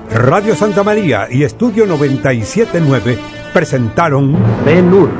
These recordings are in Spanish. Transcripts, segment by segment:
Radio Santa María y Estudio 97.9 presentaron Ben-Hur.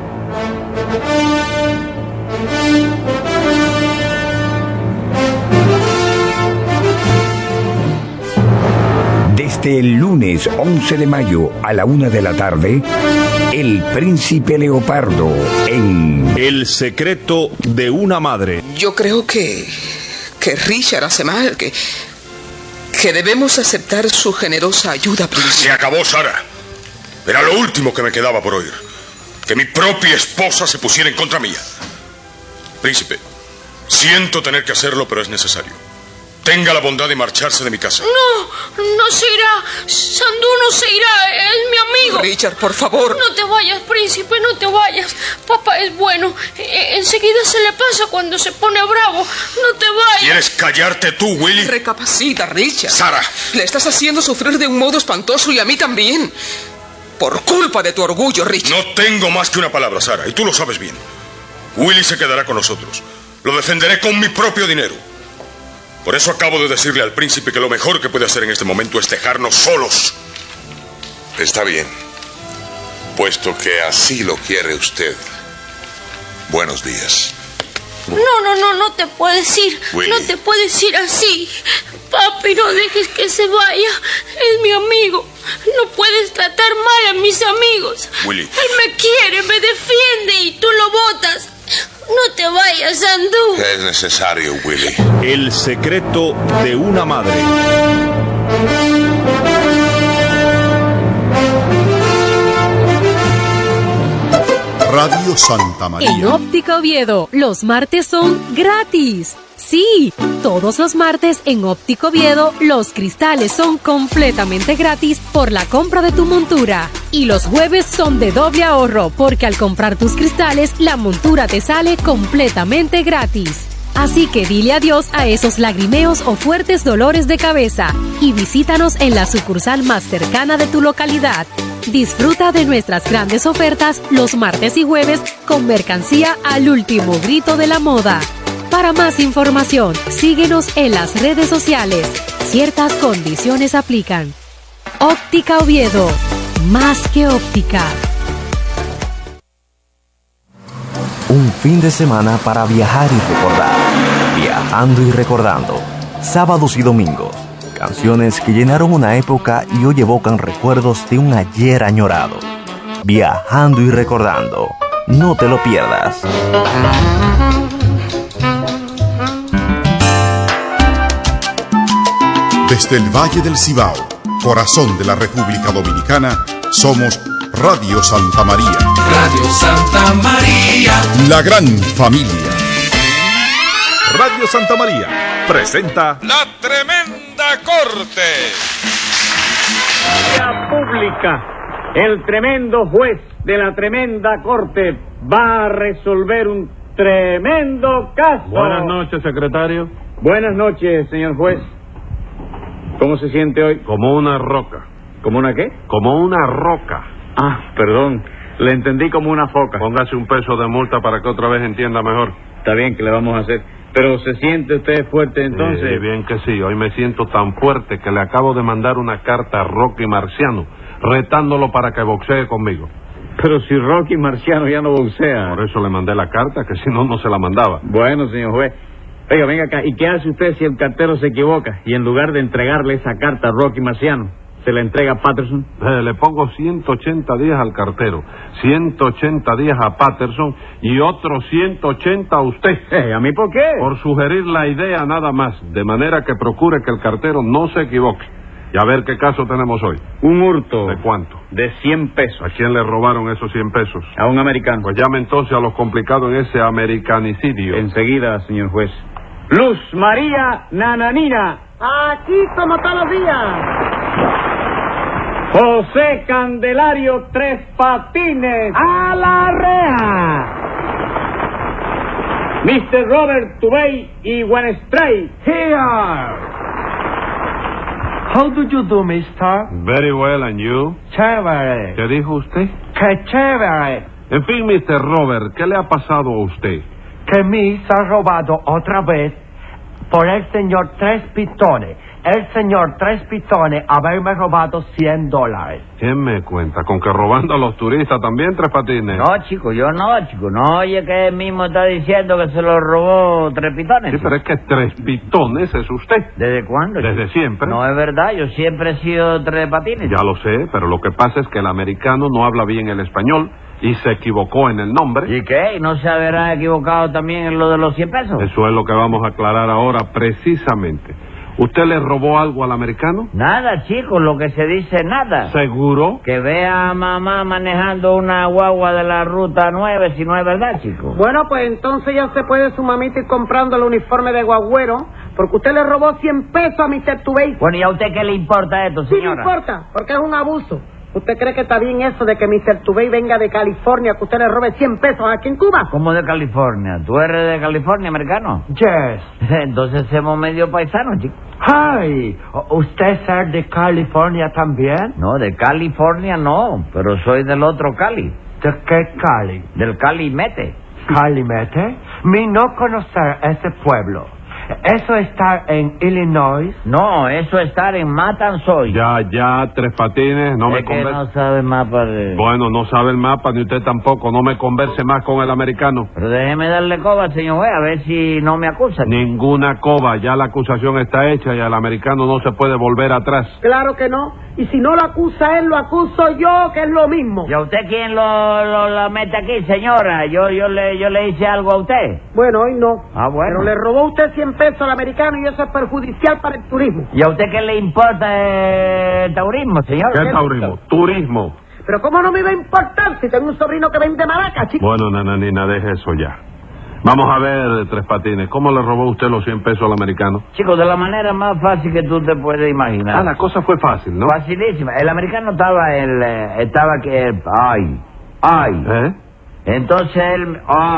Desde el lunes 11 de mayo a la 1 de la tarde, El Príncipe Leopardo en El secreto de una madre. Yo creo que Richard hace mal, que debemos aceptar su generosa ayuda, príncipe. Se acabó, Sara. Era lo último que me quedaba por oír. Que mi propia esposa se pusiera en contra mía. Príncipe, siento tener que hacerlo, pero es necesario. Tenga la bondad de marcharse de mi casa. No se irá. Sandú no se irá. Es mi amigo. Richard, por favor. No te vayas, príncipe, no te vayas. Papá es bueno. Enseguida se le pasa cuando se pone bravo. No te vayas. ¿Quieres callarte tú, Willy? Recapacita, Richard. Sara. Le estás haciendo sufrir de un modo espantoso y a mí también. Por culpa de tu orgullo, Richard. No tengo más que una palabra, Sara, y tú lo sabes bien. Willy se quedará con nosotros. Lo defenderé con mi propio dinero. Por eso acabo de decirle al príncipe que lo mejor que puede hacer en este momento es dejarnos solos. Está bien. Puesto que así lo quiere usted. Buenos días. No te puedes ir. Willy. No te puedes ir así. Papi, no dejes que se vaya. Es mi amigo. No puedes tratar mal a mis amigos. Willy. Él me quiere, me defiende y tú lo botas. No te vayas, Sandú. Es necesario, Willy. El secreto de una madre. Radio Santa María. En Óptica Oviedo, los martes son gratis. Sí, todos los martes en Óptica Oviedo, los cristales son completamente gratis por la compra de tu montura. Y los jueves son de doble ahorro, porque al comprar tus cristales, la montura te sale completamente gratis. Así que dile adiós a esos lagrimeos o fuertes dolores de cabeza y visítanos en la sucursal más cercana de tu localidad. Disfruta de nuestras grandes ofertas los martes y jueves con mercancía al último grito de la moda. Para más información, síguenos en las redes sociales. Ciertas condiciones aplican. Óptica Oviedo, más que óptica. Un fin de semana para viajar y recordar. Viajando y recordando. Sábados y domingos. Canciones que llenaron una época y hoy evocan recuerdos de un ayer añorado. Viajando y recordando. No te lo pierdas. Desde el Valle del Cibao, corazón de la República Dominicana, somos Radio Santa María. Radio Santa María. La gran familia. Radio Santa María presenta La Tremenda Corte. La pública. El tremendo juez de la tremenda corte va a resolver un tremendo caso. Buenas noches, secretario. Buenas noches, señor juez. ¿Cómo se siente hoy? Como una roca. ¿Como una qué? Como una roca. Ah, perdón. Le entendí como una foca. Póngase un peso de multa para que otra vez entienda mejor. Está bien, ¿qué le vamos a hacer? Pero ¿se siente usted fuerte entonces? Sí, bien que sí. Hoy me siento tan fuerte que le acabo de mandar una carta a Rocky Marciano retándolo para que boxee conmigo. Pero si Rocky Marciano ya no boxea. Por eso le mandé la carta, que si no, no se la mandaba. Bueno, señor juez. Oiga, venga acá. ¿Y qué hace usted si el cartero se equivoca y en lugar de entregarle esa carta a Rocky Marciano, se la entrega a Patterson? Le pongo 180 días al cartero, 180 días a Patterson y otros 180 a usted. ¿A mí por qué? Por sugerir la idea nada más, de manera que procure que el cartero no se equivoque. Y a ver qué caso tenemos hoy. Un hurto. ¿De cuánto? De 100 pesos. ¿A quién le robaron esos 100 pesos? A un americano. Pues llame entonces a los complicados en ese americanicidio. Enseguida, señor juez. Luz María Nananina. Aquí como todos los días. José Candelario Tres Patines. A la rea. Mr. Robert Tubey y Wenstray. Here. How do you do, mister? Very well, and you? Chévere. ¿Qué dijo usted? ¡Qué chévere! En fin, Mr. Robert, ¿qué le ha pasado a usted? Que me se ha robado otra vez por el señor Tres Pitones, el señor Tres Pitones haberme robado $100. ¿Quién me cuenta? ¿Con que robando a los turistas también, Tres Patines? No, chico, yo no, chico. No, oye, que él mismo está diciendo que se lo robó Tres Pitones. Sí, pero es que Tres Pitones es usted. ¿Desde cuándo? Desde siempre. No es verdad, yo siempre he sido Tres Patines. Ya lo sé, pero lo que pasa es que el americano no habla bien el español y se equivocó en el nombre. ¿Y qué? ¿No se habrá equivocado también en lo de los 100 pesos? Eso es lo que vamos a aclarar ahora precisamente. ¿Usted le robó algo al americano? Nada, chico, lo que se dice nada. ¿Seguro? Que vea a mamá manejando una guagua de la ruta 9, si no es verdad, chico. Bueno, pues entonces ya se puede su mamita ir comprando el uniforme de guagüero, porque usted le robó 100 pesos a Mr. Tubey. Bueno, ¿y a usted qué le importa esto, señora? Sí me importa, porque es un abuso. ¿Usted cree que está bien eso de que Mr. Tubey venga de California, que usted le robe 100 pesos aquí en Cuba? ¿Cómo de California? ¿Tú eres de California, americano? Yes. Entonces somos medio paisanos, chico. Ay, ¿usted es de California también? No, de California no, pero soy del otro Cali. ¿De qué Cali? Del Calimete. ¿Calimete? Mi no conocer ese pueblo. ¿Eso está en Illinois? No, eso está en Matanzas. Ya, Tres Patines, no me converse. No sabe el mapa de... Bueno, no sabe el mapa, ni usted tampoco. No me converse más con el americano. Pero déjeme darle coba, señor juez, a ver si no me acusan. Ninguna coba, ya la acusación está hecha y al americano no se puede volver atrás. Claro que no. Y si no lo acusa él, lo acuso yo, que es lo mismo. ¿Y a usted quién lo mete aquí, señora? Yo le hice algo a usted. Bueno, hoy no. Ah, bueno. Pero le robó usted 100 pesos al americano y eso es perjudicial para el turismo. ¿Y a usted qué le importa el turismo, señor? ¿Qué turismo? Turismo. Pero ¿cómo no me iba a importar si tengo un sobrino que vende maracas, chico? Bueno, nananina, deje eso ya. Vamos a ver, Tres Patines, ¿cómo le robó usted los 100 pesos al americano? Chico, de la manera más fácil que tú te puedes imaginar. Ah, la cosa fue fácil, ¿no? Facilísima. El americano estaba que... Ay. Entonces él...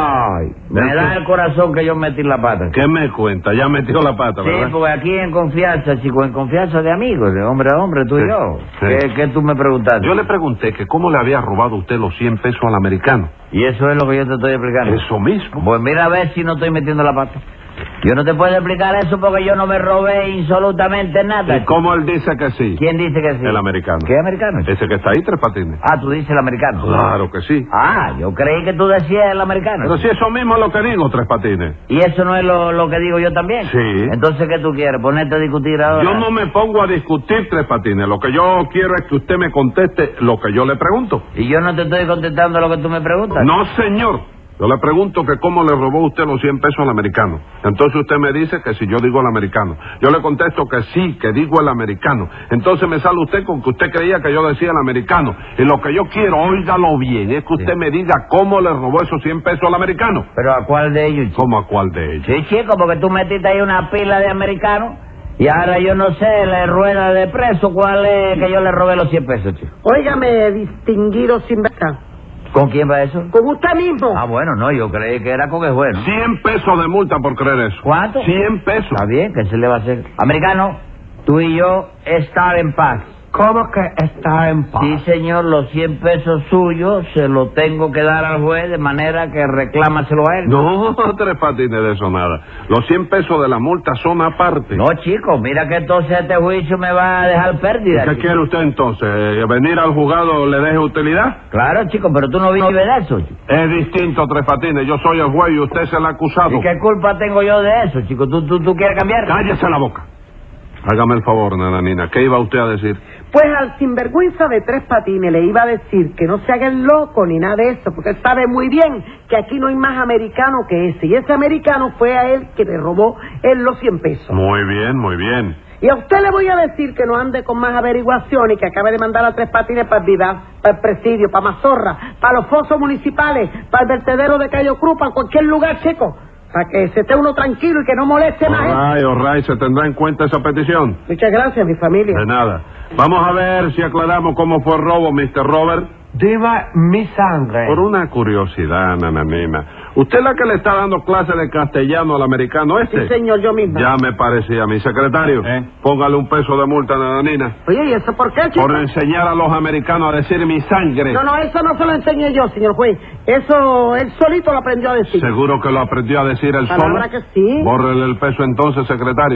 me da el corazón que yo metí la pata. ¿Qué me cuenta? Ya metió la pata, ¿verdad? Sí, porque aquí en confianza, chico, en confianza de amigos, de hombre a hombre, tú y yo. Sí. ¿Qué tú me preguntaste? Yo le pregunté que cómo le había robado usted los 100 pesos al americano. Y eso es lo que yo te estoy explicando. Eso mismo. Pues mira a ver si no estoy metiendo la pata. Yo no te puedo explicar eso porque yo no me robé absolutamente nada. ¿Y cómo él dice que sí? ¿Quién dice que sí? El americano. ¿Qué americano? Ese que está ahí, Tres Patines. Ah, tú dices el americano. Claro que sí. Ah, yo creí que tú decías el americano. Pero si eso mismo es lo que digo, Tres Patines. ¿Y eso no es lo que digo yo también? Sí. Entonces, ¿qué tú quieres? ¿Ponerte a discutir ahora? Yo no me pongo a discutir, Tres Patines. Lo que yo quiero es que usted me conteste lo que yo le pregunto. ¿Y yo no te estoy contestando lo que tú me preguntas? No, señor. Yo le pregunto que cómo le robó usted los 100 pesos al americano. Entonces usted me dice que si yo digo el americano. Yo le contesto que sí, que digo el americano. Entonces me sale usted con que usted creía que yo decía el americano. Y lo que yo quiero, óigalo bien, es que usted me diga cómo le robó esos 100 pesos al americano. ¿Pero a cuál de ellos, chico? ¿Cómo a cuál de ellos? Sí, chico, porque tú metiste ahí una pila de americanos. Y ahora yo no sé, la rueda de preso, cuál es que yo le robé los 100 pesos, chico. Óigame, distinguido sinvergüenza. ¿Con quién va eso? Con usted mismo. Ah, bueno, no, yo creí que era con el juez. 100 pesos de multa por creer eso. ¿Cuánto? 100 pesos. Está bien, ¿qué se le va a hacer? Americano, tú y yo estar en paz. ¿Cómo que está en paz? Sí, señor, los 100 pesos suyos se los tengo que dar al juez de manera que reclámaselo a él. No, Tres Patines, de eso nada. Los 100 pesos de la multa son aparte. No, chico, mira que entonces este juicio me va a dejar pérdida. ¿Qué quiere usted entonces? ¿Venir al juzgado le deje utilidad? Claro, chico, pero tú no vives de eso, chico. Es distinto, Tres Patines. Yo soy el juez y usted es el acusado. ¿Y qué culpa tengo yo de eso, chico? ¿Tú quieres cambiar? Cállese la boca. Hágame el favor, nananina. ¿Qué iba usted a decir? Pues al sinvergüenza de Tres Patines le iba a decir que no se haga el loco ni nada de eso, porque él sabe muy bien que aquí no hay más americano que ese. Y ese americano fue a él que le robó él los 100 pesos. Muy bien, muy bien. Y a usted le voy a decir que no ande con más averiguaciones y que acabe de mandar a Tres Patines para el Vivar, para el presidio, para Mazorra, para los fosos municipales, para el vertedero de Cayo Cruz, para cualquier lugar, chico. Para que se esté uno tranquilo y que no moleste más. All right, ¿se tendrá en cuenta esa petición? Muchas gracias, mi familia. De nada. Vamos a ver si aclaramos cómo fue el robo, Mr. Robert. Diva mi sangre. Por una curiosidad, nananina. ¿Usted es la que le está dando clase de castellano al americano este? Sí, señor, yo misma. Ya me parecía, mi secretario. Póngale un peso de multa, nananina. Oye, ¿y eso por qué, chico? Por enseñar a los americanos a decir mi sangre. No, eso no se lo enseñé yo, señor juez. Eso él solito lo aprendió a decir. ¿Seguro que lo aprendió a decir él solo? Palabra que sí. Bórrele el peso entonces, secretario.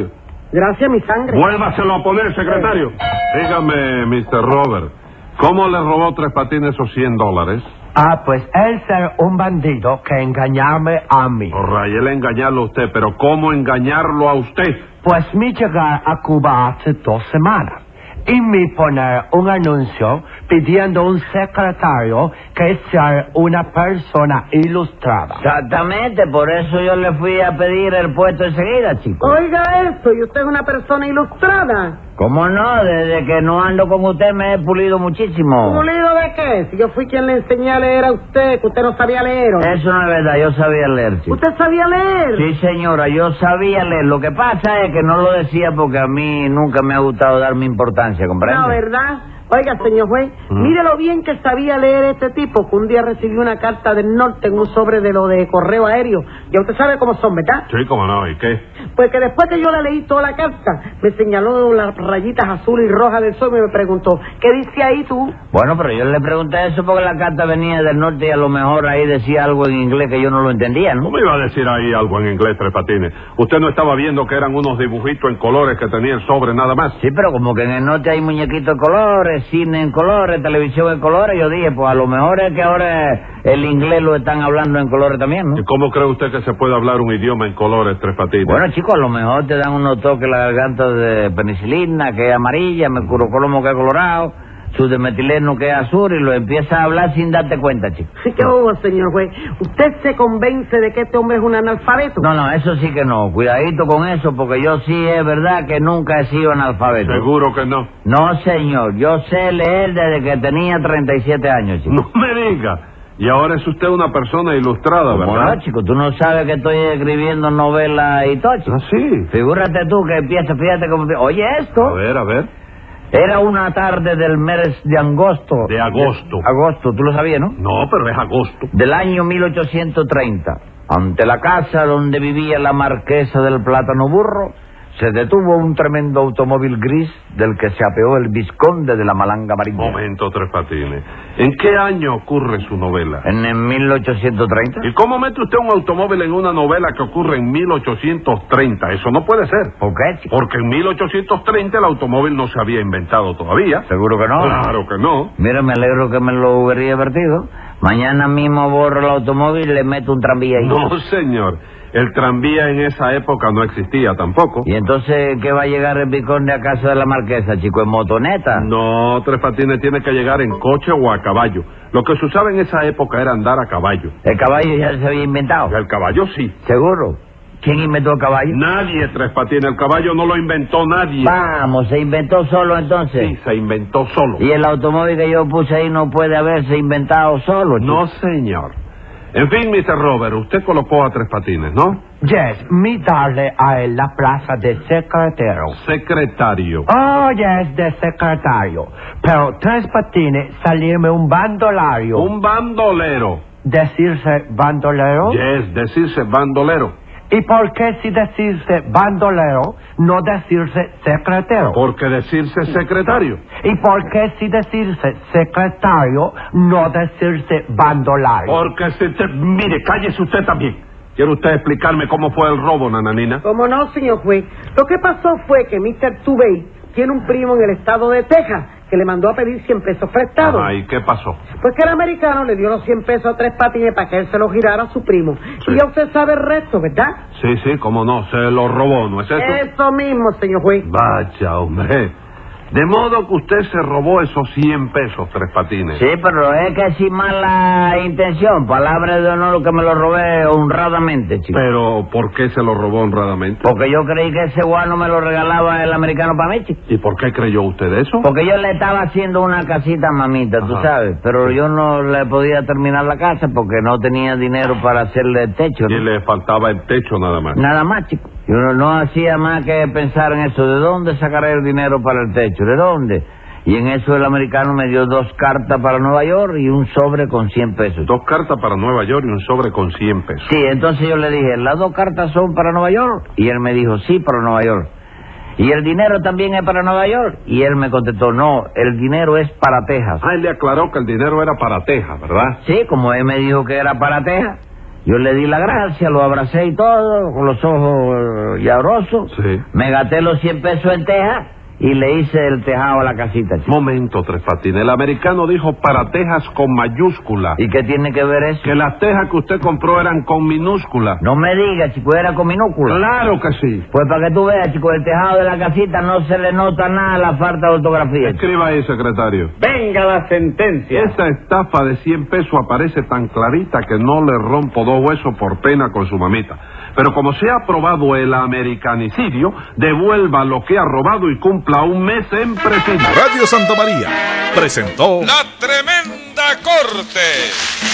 Gracias, mi sangre. Vuélvaselo a poner, secretario. Dígame, Mr. Robert, ¿cómo le robó Tres Patines esos $100? Pues él ser un bandido que engañarme a mí. Él engañarlo a usted, pero ¿cómo engañarlo a usted? Pues mi llegar a Cuba hace 2 semanas y mi poner un anuncio pidiendo un secretario que sea una persona ilustrada. Exactamente, por eso yo le fui a pedir el puesto enseguida, chico. Oiga eso, ¿y usted es una persona ilustrada? ¿Cómo no? Desde que no ando con usted me he pulido muchísimo. ¿Pulido de qué? Si yo fui quien le enseñé a leer a usted, que usted no sabía leer. ¿O no? Eso no es verdad, yo sabía leer, chico. ¿Usted sabía leer? Sí, señora, yo sabía leer. Lo que pasa es que no lo decía porque a mí nunca me ha gustado darme importancia, ¿comprende? No, ¿verdad? Oiga, señor juez, mire lo bien que sabía leer este tipo, que un día recibió una carta del norte en un sobre de lo de correo aéreo. Ya usted sabe cómo son, ¿verdad? Sí, cómo no, ¿y qué? Pues que después que yo le leí toda la carta, me señaló las rayitas azul y rojas del sol y me preguntó, ¿qué dice ahí tú? Bueno, pero yo le pregunté eso porque la carta venía del norte y a lo mejor ahí decía algo en inglés que yo no lo entendía, ¿no? ¿Cómo iba a decir ahí algo en inglés, Tres Patines? ¿Usted no estaba viendo que eran unos dibujitos en colores que tenía el sobre nada más? Sí, pero como que en el norte hay muñequitos en colores, cine en colores, televisión en colores, yo dije, pues a lo mejor es que ahora el inglés lo están hablando en colores también, ¿no? ¿Y cómo cree usted que se puede hablar un idioma en colores, Tres Patines? Bueno, chicos, a lo mejor te dan unos toques la garganta de penicilina, que es amarilla, mercurocromo, que es colorado, su de metileno, que es azul, y lo empieza a hablar sin darte cuenta, chico. ¿Qué hubo, señor juez? ¿Usted se convence de que este hombre es un analfabeto? No, eso sí que no. Cuidadito con eso, porque yo sí es verdad que nunca he sido analfabeto. ¿Seguro que no? No, señor. Yo sé leer desde que tenía 37 años, chico. No me diga. Y ahora es usted una persona ilustrada, ¿verdad? Bueno, chico, tú no sabes que estoy escribiendo novelas y todo, chico. ¿Ah, sí? Figúrate tú que empieza, fíjate cómo... Oye, esto... A ver. Era una tarde del mes de agosto. De agosto. Agosto, tú lo sabías, ¿no? No, pero es agosto. Del año 1830. Ante la casa donde vivía la marquesa del Plátano Burro, se detuvo un tremendo automóvil gris del que se apeó el vizconde de la Malanga Amarilla. Momento, Tres Patines. ¿En qué año ocurre su novela? En el 1830. ¿Y cómo mete usted un automóvil en una novela que ocurre en 1830? Eso no puede ser. ¿Por qué, chico? Porque en 1830 el automóvil no se había inventado todavía. ¿Seguro que no? Claro que no. Mira, me alegro que me lo hubiera advertido. Mañana mismo borro el automóvil y le meto un tranvía ahí. No, señor. El tranvía en esa época no existía tampoco. ¿Y entonces qué va a llegar el vizconde a casa de la marquesa, chico? ¿En motoneta? No, Tres Patines tiene que llegar en coche o a caballo. Lo que se usaba en esa época era andar a caballo. ¿El caballo ya se había inventado? El caballo sí. ¿Seguro? ¿Quién inventó el caballo? Nadie, Tres Patines. El caballo no lo inventó nadie. Vamos, ¿se inventó solo entonces? Sí, se inventó solo. ¿Y el automóvil que yo puse ahí no puede haberse inventado solo, chico? No, señor. En fin, Mr. Robert, usted colocó a Tres Patines, ¿no? Yes, mi darle a él la plaza de secretario. Secretario. Oh, yes, de secretario. Pero Tres Patines salirme un bandolario. Un bandolero. ¿Decirse bandolero? Yes, decirse bandolero. ¿Y por qué si decirse bandolero, no decirse secretario? Porque decirse secretario. ¿Y por qué si decirse secretario, no decirse bandolario? Porque mire, cállese usted también. ¿Quiere usted explicarme cómo fue el robo, nananina? ¿Cómo no, señor juez? Lo que pasó fue que Mr. Tubey tiene un primo en el estado de Texas que le mandó a pedir 100 pesos prestados. ¿Y qué pasó? Pues que el americano le dio los 100 pesos a Tres Patines para que él se los girara a su primo. Sí. Y ya usted sabe el resto, ¿verdad? Sí, cómo no, se lo robó, ¿no es eso? Eso mismo, señor juez. Vaya, hombre. De modo que usted se robó esos 100 pesos, Tres Patines. Sí, pero es que sin mala intención, palabra de honor que me lo robé honradamente, chico. Pero, ¿por qué se lo robó honradamente? Porque yo creí que ese guano me lo regalaba el americano para mí, chico. ¿Y por qué creyó usted eso? Porque yo le estaba haciendo una casita a mamita, tú sabes, pero yo no le podía terminar la casa porque no tenía dinero para hacerle el techo, ¿no? Y le faltaba el techo nada más. Nada más, chico. Yo no hacía más que pensar en eso. ¿De dónde sacaré el dinero para el techo? ¿De dónde? Y en eso el americano me dio 2 cartas para Nueva York y un sobre con 100 pesos. 2 cartas para Nueva York y un sobre con 100 pesos. Sí, entonces yo le dije, ¿las 2 cartas son para Nueva York? Y él me dijo, sí, para Nueva York. ¿Y el dinero también es para Nueva York? Y él me contestó, no, el dinero es para Texas. Él le aclaró que el dinero era para Texas, ¿verdad? Sí, como él me dijo que era para Texas. Yo le di la gracia, lo abracé y todo, con los ojos llorosos. Sí. Me gasté los 100 pesos en teja y le hice el tejado a la casita, chico. Momento, Tres Patines. El americano dijo para tejas con mayúscula. ¿Y qué tiene que ver eso? Que las tejas que usted compró eran con minúscula. No me diga, chico, era con minúscula. Claro que sí. Pues para que tú veas, chico, el tejado de la casita no se le nota nada la falta de ortografía. Escriba ahí, secretario. Venga la sentencia. Esa estafa de 100 pesos aparece tan clarita que no le rompo 2 huesos por pena con su mamita. Pero como se ha aprobado el americanicidio, devuelva lo que ha robado y cumpla un mes en presidio. Radio Santa María presentó La Tremenda Corte.